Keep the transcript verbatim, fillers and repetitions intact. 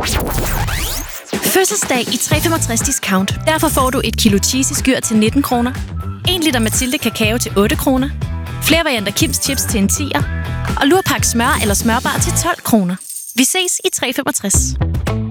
Fødselsdag i tre femogtres discount. Derfor får du et kilo cheesy skyr til nitten kroner. en liter Mathilde kakao til otte kroner. Flere varianter Kims chips til en tier. Og lurpak smør eller smørbar til tolv kroner. Vi ses i tre femogtres.